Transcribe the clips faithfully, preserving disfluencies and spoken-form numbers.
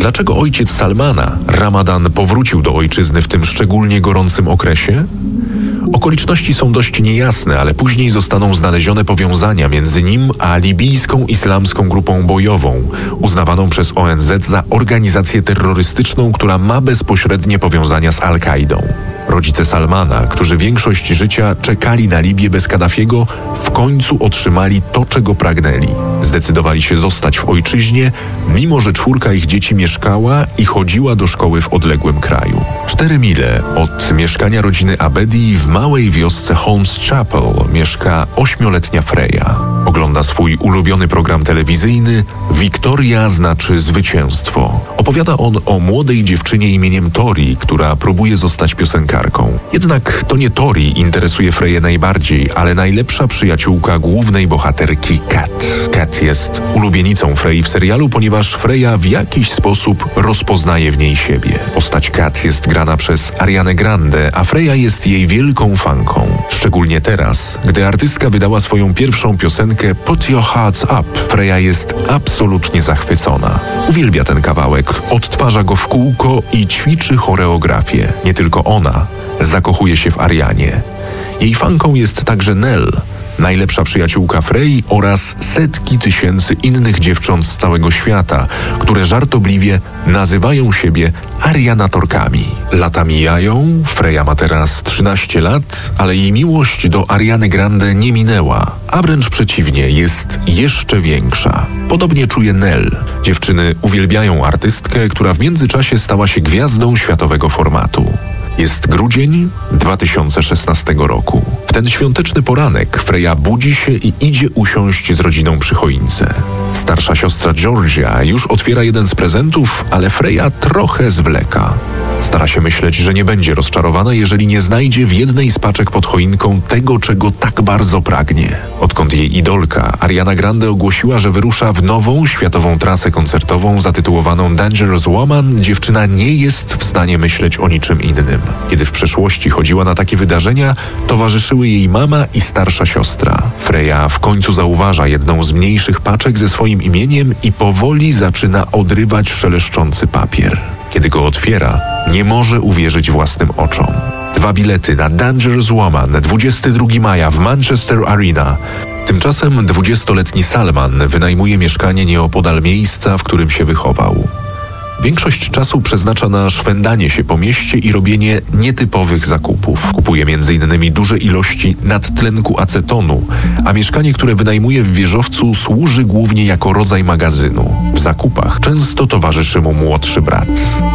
Dlaczego ojciec Salmana, Ramadan, powrócił do ojczyzny w tym szczególnie gorącym okresie? Okoliczności są dość niejasne, ale później zostaną znalezione powiązania między nim a libijską islamską grupą bojową, uznawaną przez O N Z za organizację terrorystyczną, która ma bezpośrednie powiązania z Al-Kaidą. Rodzice Salmana, którzy większość życia czekali na Libię bez Kaddafiego, w końcu otrzymali to, czego pragnęli. Zdecydowali się zostać w ojczyźnie, mimo że czwórka ich dzieci mieszkała i chodziła do szkoły w odległym kraju. Cztery mile od mieszkania rodziny Abedi w małej wiosce Holmes Chapel mieszka ośmioletnia Freya. Ogląda swój ulubiony program telewizyjny Wiktoria znaczy zwycięstwo. Opowiada on o młodej dziewczynie imieniem Tori, która próbuje zostać piosenkarką. Jednak to nie Tori interesuje Freyę najbardziej, ale najlepsza przyjaciółka głównej bohaterki Kat. Kat jest ulubienicą Frey w serialu, ponieważ Freya w jakiś sposób rozpoznaje w niej siebie. Postać Kat jest grana przez Arianę Grande, a Freya jest jej wielką fanką. Szczególnie teraz, gdy artystka wydała swoją pierwszą piosenkę Put Your Hearts Up, Freya jest absolutnie zachwycona. Uwielbia ten kawałek, odtwarza go w kółko i ćwiczy choreografię. Nie tylko ona zakochuje się w Arianie. Jej fanką jest także Nell, najlepsza przyjaciółka Frey, oraz setki tysięcy innych dziewcząt z całego świata, które żartobliwie nazywają siebie Arianatorkami. Lata mijają, Freya ma teraz trzynaście lat, ale jej miłość do Ariany Grande nie minęła, a wręcz przeciwnie, jest jeszcze większa. Podobnie czuje Nell. Dziewczyny uwielbiają artystkę, która w międzyczasie stała się gwiazdą światowego formatu. Jest grudzień dwa tysiące szesnastego roku. W ten świąteczny poranek Freya budzi się i idzie usiąść z rodziną przy choince. Starsza siostra Georgia już otwiera jeden z prezentów, ale Freya trochę zwleka. Stara się myśleć, że nie będzie rozczarowana, jeżeli nie znajdzie w jednej z paczek pod choinką tego, czego tak bardzo pragnie. Odkąd jej idolka Ariana Grande ogłosiła, że wyrusza w nową światową trasę koncertową zatytułowaną Dangerous Woman, dziewczyna nie jest w stanie myśleć o niczym innym. Kiedy w przeszłości chodziła na takie wydarzenia, towarzyszyły jej mama i starsza siostra. Freya w końcu zauważa jedną z mniejszych paczek ze swoim imieniem i powoli zaczyna odrywać szeleszczący papier. Kiedy go otwiera, nie może uwierzyć własnym oczom. Dwa bilety na Dangerous Woman dwudziestego drugiego maja w Manchester Arena. Tymczasem dwudziestoletni Salman wynajmuje mieszkanie nieopodal miejsca, w którym się wychował. Większość czasu przeznacza na szwendanie się po mieście i robienie nietypowych zakupów. Kupuje między innymi duże ilości nadtlenku acetonu, a mieszkanie, które wynajmuje w wieżowcu, służy głównie jako rodzaj magazynu. W zakupach często towarzyszy mu młodszy brat.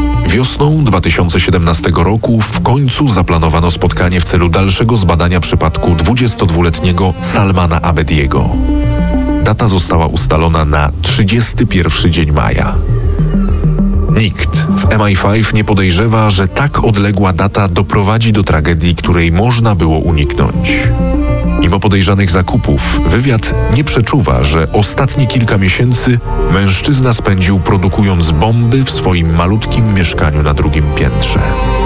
Wiosną dwa tysiące siedemnastego roku w końcu zaplanowano spotkanie w celu dalszego zbadania przypadku dwudziestodwuletniego Salmana Abediego. Data została ustalona na trzydziesty pierwszy dzień maja. Nikt w M I pięć nie podejrzewa, że tak odległa data doprowadzi do tragedii, której można było uniknąć. Mimo podejrzanych zakupów, wywiad nie przeczuwa, że ostatnie kilka miesięcy mężczyzna spędził produkując bomby w swoim malutkim mieszkaniu na drugim piętrze.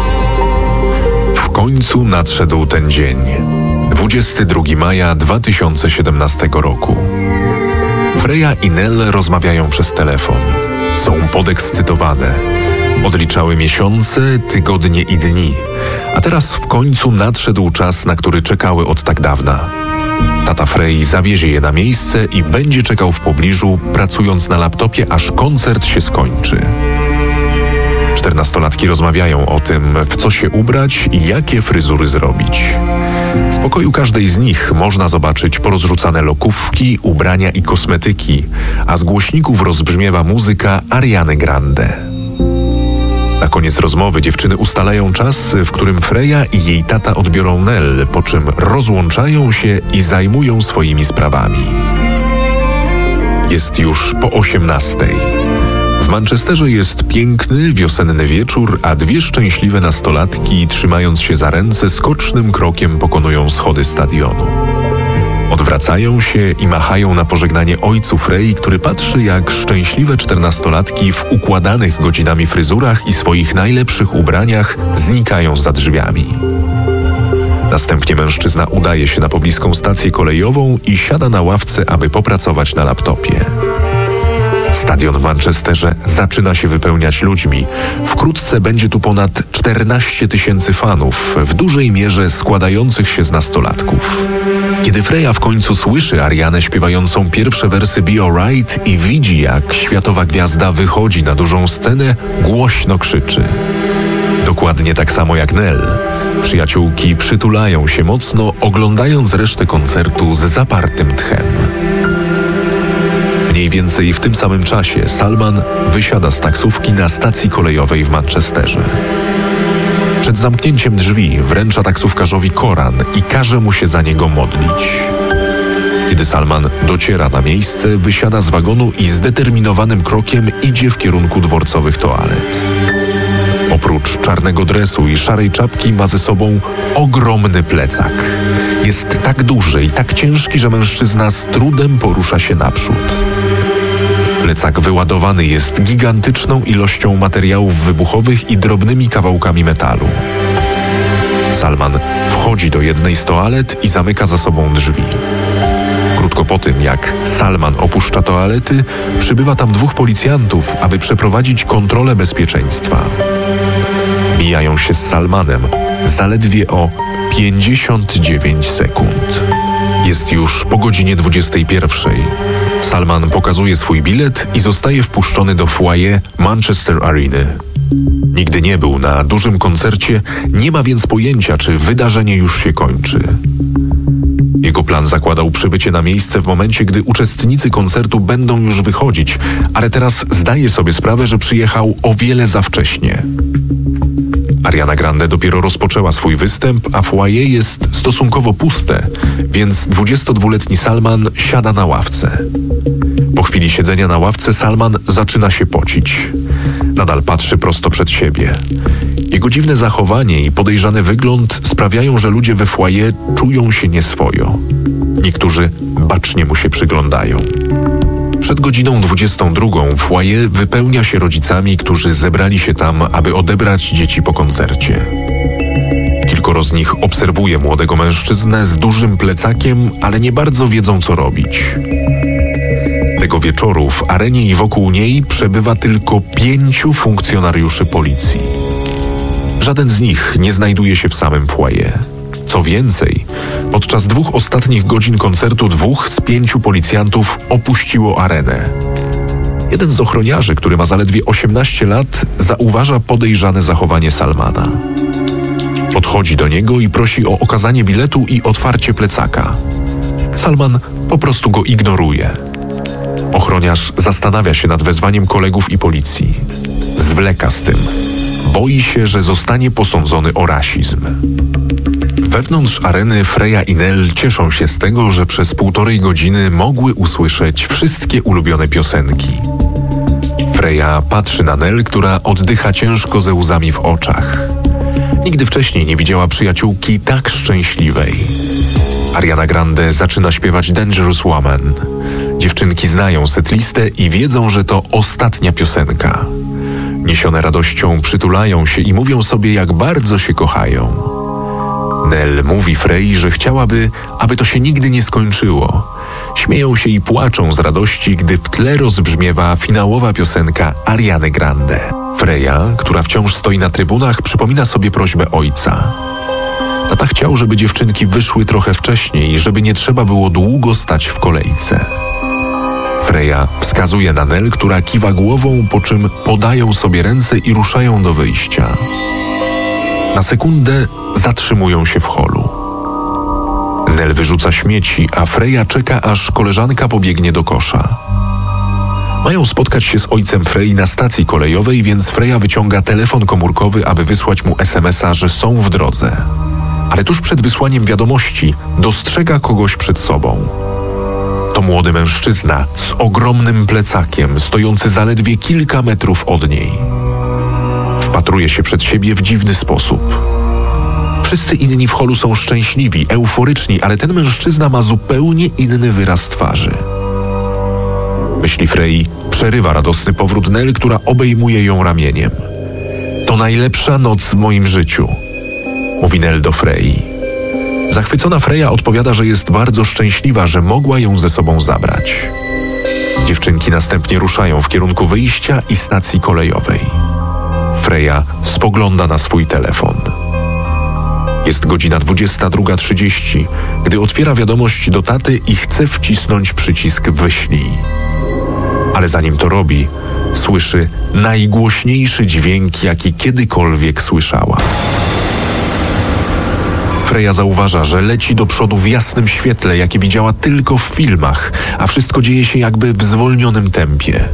W końcu nadszedł ten dzień. dwudziestego drugiego maja dwa tysiące siedemnastego roku. Freya i Nell rozmawiają przez telefon. Są podekscytowane. Odliczały miesiące, tygodnie i dni. A teraz w końcu nadszedł czas, na który czekały od tak dawna. Tata Frey zawiezie je na miejsce i będzie czekał w pobliżu, pracując na laptopie, aż koncert się skończy. Czternastolatki rozmawiają o tym, w co się ubrać i jakie fryzury zrobić. W pokoju każdej z nich można zobaczyć porozrzucane lokówki, ubrania i kosmetyki, a z głośników rozbrzmiewa muzyka Ariany Grande. Na koniec rozmowy dziewczyny ustalają czas, w którym Freya i jej tata odbiorą Nell, po czym rozłączają się i zajmują swoimi sprawami. Jest już po osiemnastej. W Manchesterze jest piękny, wiosenny wieczór, a dwie szczęśliwe nastolatki, trzymając się za ręce, skocznym krokiem pokonują schody stadionu. Odwracają się i machają na pożegnanie ojcu Frey, który patrzy, jak szczęśliwe czternastolatki w układanych godzinami fryzurach i swoich najlepszych ubraniach znikają za drzwiami. Następnie mężczyzna udaje się na pobliską stację kolejową i siada na ławce, aby popracować na laptopie. Stadion w Manchesterze zaczyna się wypełniać ludźmi. Wkrótce będzie tu ponad czternaście tysięcy fanów, w dużej mierze składających się z nastolatków. Kiedy Freya w końcu słyszy Arianę śpiewającą pierwsze wersy Be Alright i widzi, jak światowa gwiazda wychodzi na dużą scenę, głośno krzyczy. Dokładnie tak samo jak Nel. Przyjaciółki przytulają się mocno, oglądając resztę koncertu z zapartym tchem. Mniej więcej w tym samym czasie Salman wysiada z taksówki na stacji kolejowej w Manchesterze. Przed zamknięciem drzwi wręcza taksówkarzowi Koran i każe mu się za niego modlić. Kiedy Salman dociera na miejsce, wysiada z wagonu i zdeterminowanym krokiem idzie w kierunku dworcowych toalet. Oprócz czarnego dresu i szarej czapki ma ze sobą ogromny plecak. Jest tak duży i tak ciężki, że mężczyzna z trudem porusza się naprzód. Plecak wyładowany jest gigantyczną ilością materiałów wybuchowych i drobnymi kawałkami metalu. Salman wchodzi do jednej z toalet i zamyka za sobą drzwi. Krótko po tym, jak Salman opuszcza toalety, przybywa tam dwóch policjantów, aby przeprowadzić kontrolę bezpieczeństwa. Mijają się z Salmanem zaledwie o pięćdziesiąt dziewięć sekund. Jest już po godzinie dwudziestej pierwszej. Salman pokazuje swój bilet i zostaje wpuszczony do foyer Manchester Areny. Nigdy nie był na dużym koncercie, nie ma więc pojęcia, czy wydarzenie już się kończy. Jego plan zakładał przybycie na miejsce w momencie, gdy uczestnicy koncertu będą już wychodzić, ale teraz zdaje sobie sprawę, że przyjechał o wiele za wcześnie. Ariana Grande dopiero rozpoczęła swój występ, a foyer jest stosunkowo puste, więc dwudziestodwuletni Salman siada na ławce. Po chwili siedzenia na ławce Salman zaczyna się pocić. Nadal patrzy prosto przed siebie. Jego dziwne zachowanie i podejrzany wygląd sprawiają, że ludzie we foyer czują się nieswojo. Niektórzy bacznie mu się przyglądają. Przed godziną dwudziestą drugą foyer wypełnia się rodzicami, którzy zebrali się tam, aby odebrać dzieci po koncercie. Kilkoro z nich obserwuje młodego mężczyznę z dużym plecakiem, ale nie bardzo wiedzą, co robić. Tego wieczoru w arenie i wokół niej przebywa tylko pięciu funkcjonariuszy policji. Żaden z nich nie znajduje się w samym foyer. Co więcej, podczas dwóch ostatnich godzin koncertu dwóch z pięciu policjantów opuściło arenę. Jeden z ochroniarzy, który ma zaledwie osiemnaście lat, zauważa podejrzane zachowanie Salmana. Podchodzi do niego i prosi o okazanie biletu i otwarcie plecaka. Salman po prostu go ignoruje. Ochroniarz zastanawia się nad wezwaniem kolegów i policji. Zwleka z tym. Boi się, że zostanie posądzony o rasizm. Wewnątrz areny Freya i Nel cieszą się z tego, że przez półtorej godziny mogły usłyszeć wszystkie ulubione piosenki. Freya patrzy na Nel, która oddycha ciężko ze łzami w oczach. Nigdy wcześniej nie widziała przyjaciółki tak szczęśliwej. Ariana Grande zaczyna śpiewać Dangerous Woman. Dziewczynki znają setlistę i wiedzą, że to ostatnia piosenka. Niesione radością przytulają się i mówią sobie, jak bardzo się kochają. Nel mówi Frey, że chciałaby, aby to się nigdy nie skończyło. Śmieją się i płaczą z radości, gdy w tle rozbrzmiewa finałowa piosenka Ariany Grande. Freya, która wciąż stoi na trybunach, przypomina sobie prośbę ojca. Tata chciał, żeby dziewczynki wyszły trochę wcześniej, żeby nie trzeba było długo stać w kolejce. Freya wskazuje na Nel, która kiwa głową, po czym podają sobie ręce i ruszają do wyjścia. Na sekundę zatrzymują się w holu. Nel wyrzuca śmieci, a Freya czeka, aż koleżanka pobiegnie do kosza. Mają spotkać się z ojcem Frey na stacji kolejowej, więc Freya wyciąga telefon komórkowy, aby wysłać mu es em es a, że są w drodze. Ale tuż przed wysłaniem wiadomości dostrzega kogoś przed sobą. To młody mężczyzna z ogromnym plecakiem, stojący zaledwie kilka metrów od niej. Wpatruje się przed siebie w dziwny sposób. Wszyscy inni w holu są szczęśliwi, euforyczni, ale ten mężczyzna ma zupełnie inny wyraz twarzy. Myśli Frey przerywa radosny powrót Nel, która obejmuje ją ramieniem. To najlepsza noc w moim życiu, mówi Nel do Frey. Zachwycona Freya odpowiada, że jest bardzo szczęśliwa, że mogła ją ze sobą zabrać. Dziewczynki następnie ruszają w kierunku wyjścia i stacji kolejowej. Freja spogląda na swój telefon. Jest godzina dwudziesta druga trzydzieści, gdy otwiera wiadomość do taty i chce wcisnąć przycisk wyślij. Ale zanim to robi, słyszy najgłośniejszy dźwięk, jaki kiedykolwiek słyszała. Freja zauważa, że leci do przodu w jasnym świetle, jakie widziała tylko w filmach, a wszystko dzieje się jakby w zwolnionym tempie.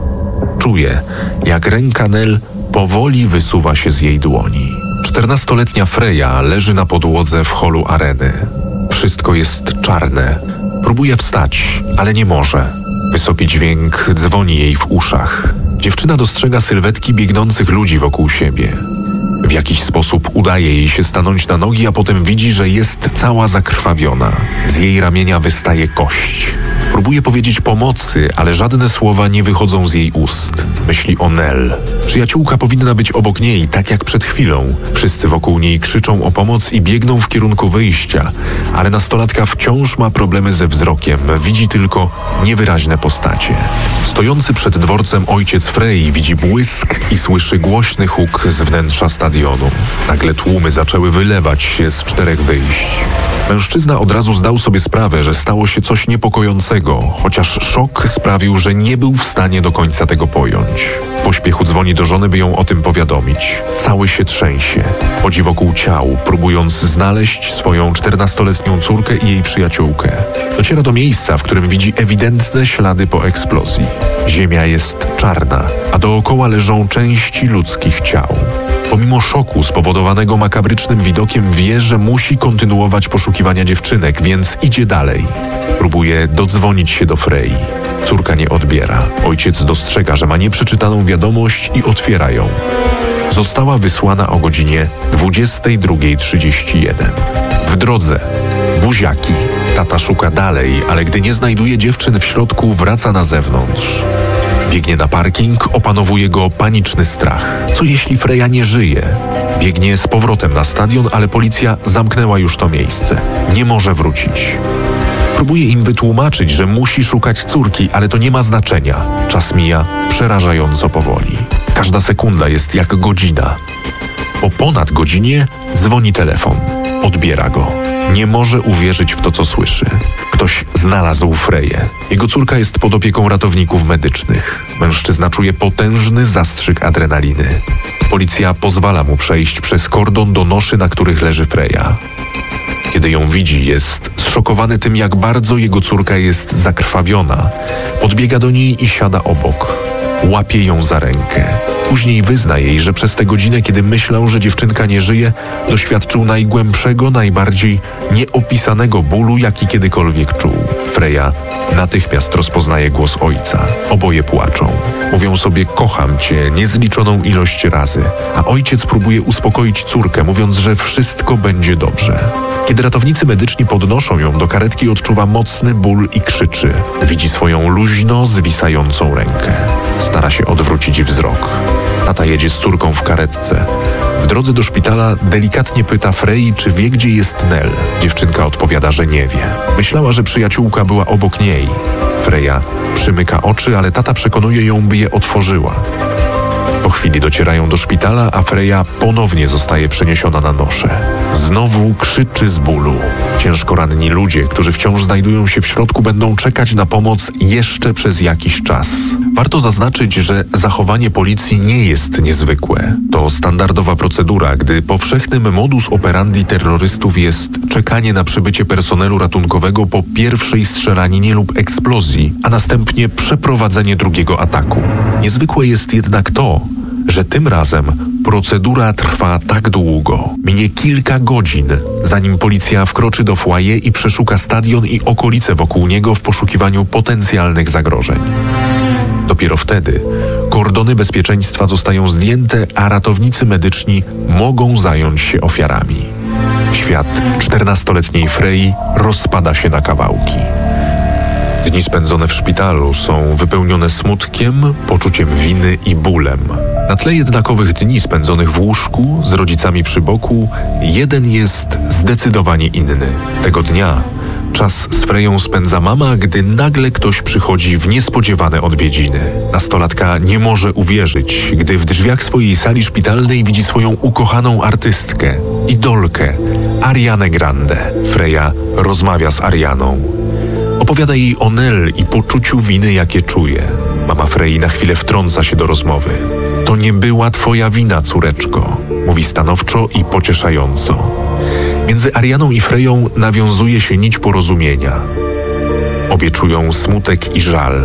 Czuje, jak ręka Nel powoli wysuwa się z jej dłoni. Czternastoletnia Freja leży na podłodze w holu areny. Wszystko jest czarne. Próbuje wstać, ale nie może. Wysoki dźwięk dzwoni jej w uszach. Dziewczyna dostrzega sylwetki biegnących ludzi wokół siebie. W jakiś sposób udaje jej się stanąć na nogi, a potem widzi, że jest cała zakrwawiona. Z jej ramienia wystaje kość. Próbuje powiedzieć pomocy, ale żadne słowa nie wychodzą z jej ust. Myśli o Nel. Przyjaciółka powinna być obok niej, tak jak przed chwilą. Wszyscy wokół niej krzyczą o pomoc i biegną w kierunku wyjścia, ale nastolatka wciąż ma problemy ze wzrokiem. Widzi tylko niewyraźne postacie. Stojący przed dworcem ojciec Frei widzi błysk i słyszy głośny huk z wnętrza stadionu. Nagle tłumy zaczęły wylewać się z czterech wyjść. Mężczyzna od razu zdał sobie sprawę, że stało się coś niepokojącego, chociaż szok sprawił, że nie był w stanie do końca tego pojąć. W pośpiechu dzwoni do żony, by ją o tym powiadomić. Cały się trzęsie. Chodzi wokół ciał, próbując znaleźć swoją czternastoletnią córkę i jej przyjaciółkę. Dociera do miejsca, w którym widzi ewidentne ślady po eksplozji. Ziemia jest czarna, a dookoła leżą części ludzkich ciał. Pomimo szoku spowodowanego makabrycznym widokiem wie, że musi kontynuować poszukiwania dziewczynek, więc idzie dalej. Próbuje dodzwonić się do Frei. Córka nie odbiera. Ojciec dostrzega, że ma nieprzeczytaną wiadomość i otwiera ją. Została wysłana o godzinie dwudziesta druga trzydzieści jeden. W drodze. Buziaki. Tata szuka dalej, ale gdy nie znajduje dziewczyn w środku, wraca na zewnątrz. Biegnie na parking, opanowuje go paniczny strach. Co jeśli Freja nie żyje? Biegnie z powrotem na stadion, ale policja zamknęła już to miejsce. Nie może wrócić. Próbuje im wytłumaczyć, że musi szukać córki, ale to nie ma znaczenia. Czas mija przerażająco powoli. Każda sekunda jest jak godzina. Po ponad godzinie dzwoni telefon. Odbiera go. Nie może uwierzyć w to, co słyszy. Ktoś znalazł Freję. Jego córka jest pod opieką ratowników medycznych. Mężczyzna czuje potężny zastrzyk adrenaliny. Policja pozwala mu przejść przez kordon do noszy, na których leży Freja. Kiedy ją widzi, jest zszokowany tym, jak bardzo jego córka jest zakrwawiona. Podbiega do niej i siada obok. Łapie ją za rękę. Później wyzna jej, że przez tę godzinę, kiedy myślał, że dziewczynka nie żyje, doświadczył najgłębszego, najbardziej nieopisanego bólu, jaki kiedykolwiek czuł. Freja natychmiast rozpoznaje głos ojca. Oboje płaczą. Mówią sobie: kocham cię niezliczoną ilość razy, a ojciec próbuje uspokoić córkę, mówiąc, że wszystko będzie dobrze. Kiedy ratownicy medyczni podnoszą ją do karetki, odczuwa mocny ból i krzyczy. Widzi swoją luźno zwisającą rękę. Stara się odwrócić wzrok. Tata jedzie z córką w karetce. W drodze do szpitala delikatnie pyta Frei, czy wie, gdzie jest Nel. Dziewczynka odpowiada, że nie wie. Myślała, że przyjaciółka była obok niej. Freja przymyka oczy, ale tata przekonuje ją, by je otworzyła. Po chwili docierają do szpitala, a Freja ponownie zostaje przeniesiona na noszę. Znowu krzyczy z bólu. Ciężko ranni ludzie, którzy wciąż znajdują się w środku, będą czekać na pomoc jeszcze przez jakiś czas. Warto zaznaczyć, że zachowanie policji nie jest niezwykłe. To standardowa procedura, gdy powszechnym modus operandi terrorystów jest czekanie na przybycie personelu ratunkowego po pierwszej strzelaninie lub eksplozji, a następnie przeprowadzenie drugiego ataku. Niezwykłe jest jednak to, że tym razem procedura trwa tak długo. Minie kilka godzin, zanim policja wkroczy do foyer i przeszuka stadion i okolice wokół niego w poszukiwaniu potencjalnych zagrożeń. Dopiero wtedy kordony bezpieczeństwa zostają zdjęte, a ratownicy medyczni mogą zająć się ofiarami. Świat czternastoletniej Frei rozpada się na kawałki. Dni spędzone w szpitalu są wypełnione smutkiem, poczuciem winy i bólem. Na tle jednakowych dni spędzonych w łóżku z rodzicami przy boku, jeden jest zdecydowanie inny. Tego dnia Czas z Freją spędza mama, gdy nagle ktoś przychodzi w niespodziewane odwiedziny. Nastolatka nie może uwierzyć, gdy w drzwiach swojej sali szpitalnej widzi swoją ukochaną artystkę, idolkę, Arianę Grande. Freja rozmawia z Arianą. Opowiada jej o Nel i poczuciu winy, jakie czuje. Mama Frei na chwilę wtrąca się do rozmowy. To nie była twoja wina, córeczko, mówi stanowczo i pocieszająco. Między Arianą i Freją nawiązuje się nić porozumienia. Obie czują smutek i żal.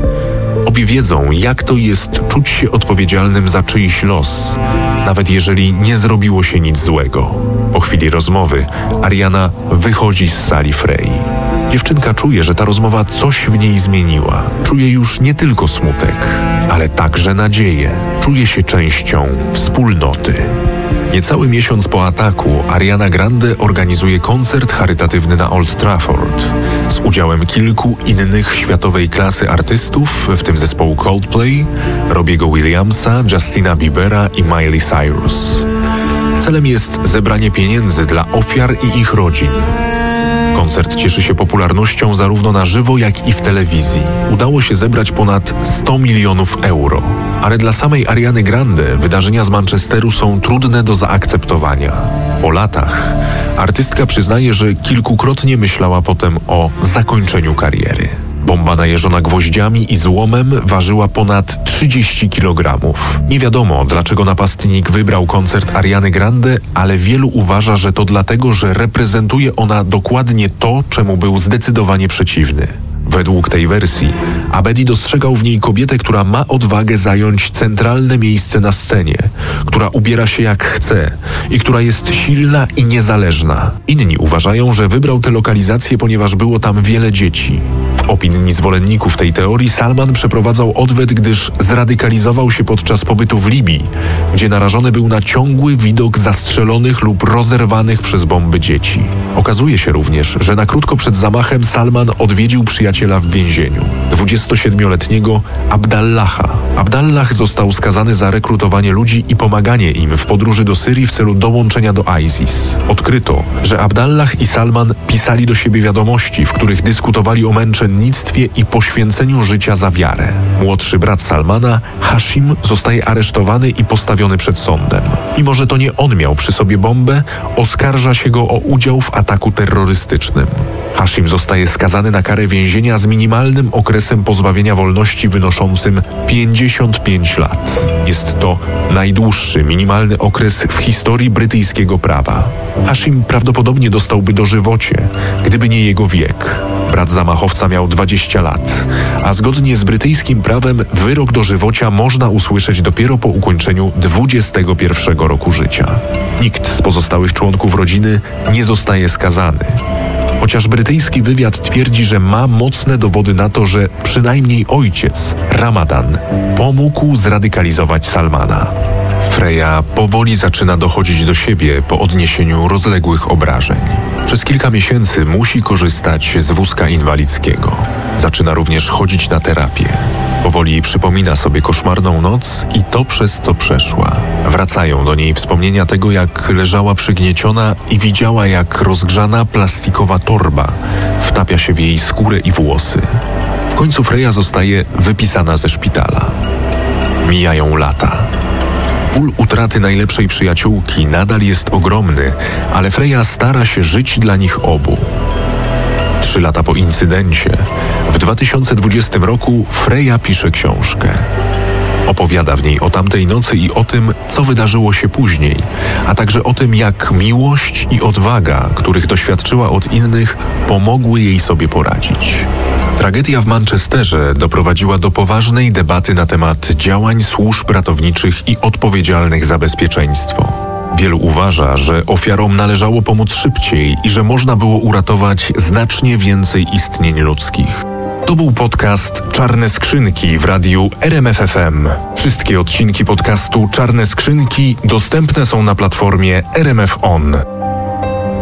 Obie wiedzą, jak to jest czuć się odpowiedzialnym za czyjś los, nawet jeżeli nie zrobiło się nic złego. Po chwili rozmowy Ariana wychodzi z sali Frei. Dziewczynka czuje, że ta rozmowa coś w niej zmieniła. Czuje już nie tylko smutek, ale także nadzieję. Czuje się częścią wspólnoty. Niecały miesiąc po ataku Ariana Grande organizuje koncert charytatywny na Old Trafford z udziałem kilku innych światowej klasy artystów, w tym zespołu Coldplay, Robiego Williamsa, Justina Biebera i Miley Cyrus. Celem jest zebranie pieniędzy dla ofiar i ich rodzin. Koncert cieszy się popularnością zarówno na żywo, jak i w telewizji. Udało się zebrać ponad sto milionów euro. Ale dla samej Ariany Grande wydarzenia z Manchesteru są trudne do zaakceptowania. Po latach artystka przyznaje, że kilkukrotnie myślała potem o zakończeniu kariery. Bomba najeżona gwoździami i złomem ważyła ponad trzydzieści kilogramów. Nie wiadomo, dlaczego napastnik wybrał koncert Ariany Grande, ale wielu uważa, że to dlatego, że reprezentuje ona dokładnie to, czemu był zdecydowanie przeciwny. Według tej wersji Abedi dostrzegał w niej kobietę, która ma odwagę zająć centralne miejsce na scenie, która ubiera się jak chce i która jest silna i niezależna. Inni uważają, że wybrał tę lokalizację, ponieważ było tam wiele dzieci. W opinii zwolenników tej teorii Salman przeprowadzał odwet, gdyż zradykalizował się podczas pobytu w Libii, gdzie narażony był na ciągły widok zastrzelonych lub rozerwanych przez bomby dzieci. Okazuje się również, że na krótko przed zamachem Salman odwiedził przyjaciela w więzieniu, dwudziestosiedmioletniego Abdallaha. Abdallah został skazany za rekrutowanie ludzi i pomaganie im w podróży do Syrii w celu dołączenia do ISIS. Odkryto, że Abdallah i Salman pisali do siebie wiadomości, w których dyskutowali o męczennictwie i poświęceniu życia za wiarę. Młodszy brat Salmana, Hashim, zostaje aresztowany i postawiony przed sądem. Mimo że to nie on miał przy sobie bombę, oskarża się go o udział w ataku terrorystycznym. Hashim zostaje skazany na karę więzienia z minimalnym okresem pozbawienia wolności wynoszącym pięćdziesiąt pięć lat. Jest to najdłuższy minimalny okres w historii brytyjskiego prawa. Hashim prawdopodobnie dostałby dożywocie, gdyby nie jego wiek. Brat zamachowca miał dwadzieścia lat, a zgodnie z brytyjskim prawem wyrok dożywocia można usłyszeć dopiero po ukończeniu dwudziestego pierwszego roku życia. Nikt z pozostałych członków rodziny nie zostaje skazany. Chociaż brytyjski wywiad twierdzi, że ma mocne dowody na to, że przynajmniej ojciec, Ramadan, pomógł zradykalizować Salmana. Freja powoli zaczyna dochodzić do siebie po odniesieniu rozległych obrażeń. Przez kilka miesięcy musi korzystać z wózka inwalidzkiego. Zaczyna również chodzić na terapię. Powoli przypomina sobie koszmarną noc i to, przez co przeszła. Wracają do niej wspomnienia tego, jak leżała przygnieciona i widziała, jak rozgrzana plastikowa torba wtapia się w jej skórę i włosy. W końcu Freja zostaje wypisana ze szpitala. Mijają lata. Ból utraty najlepszej przyjaciółki nadal jest ogromny, ale Freja stara się żyć dla nich obu. Trzy lata po incydencie, w dwa tysiące dwudziestym roku Freja pisze książkę. Opowiada w niej o tamtej nocy i o tym, co wydarzyło się później, a także o tym, jak miłość i odwaga, których doświadczyła od innych, pomogły jej sobie poradzić. Tragedia w Manchesterze doprowadziła do poważnej debaty na temat działań służb ratowniczych i odpowiedzialnych za bezpieczeństwo. Wielu uważa, że ofiarom należało pomóc szybciej i że można było uratować znacznie więcej istnień ludzkich. To był podcast Czarne Skrzynki w radiu R M F F M. Wszystkie odcinki podcastu Czarne Skrzynki dostępne są na platformie R M F On.